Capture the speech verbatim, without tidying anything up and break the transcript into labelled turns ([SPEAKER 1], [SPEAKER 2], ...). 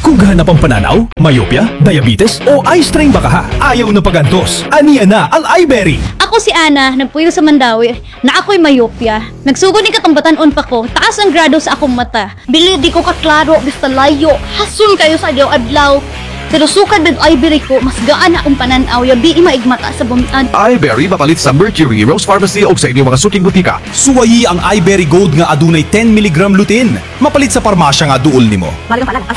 [SPEAKER 1] Kung gahanap ang pananaw, myopia, diabetes o eye strain baka ha, ayaw na pagantos. Aniya na ang iBerry.
[SPEAKER 2] Ako si Ana, nagpuyo sa Mandawi, na ako'y myopia. Nagsugod ni katambatan-on pa ko, taas ang grado sa akong mata. Bili di ko kaklaro, basta layo, hasun kayo sa adlaw-adlaw. Pero sukad med iBerry ko, mas gaan na akong pananaw, yabi maigmata sa bumitan.
[SPEAKER 3] iBerry mapalit sa Mercury, Rose Pharmacy o sa inyong mga suking butika.
[SPEAKER 4] Suwayi ang iBerry Gold nga adunay ten milligram lutein. Mapalit sa parmasya nga duol nimo.
[SPEAKER 5] Malang pala,